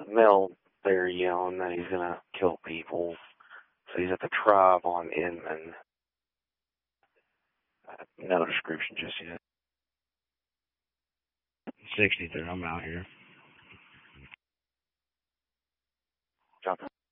male there yelling that he's gonna kill people. So he's at the tribe on Inman. No description just yet. 63, I'm out here. Copy.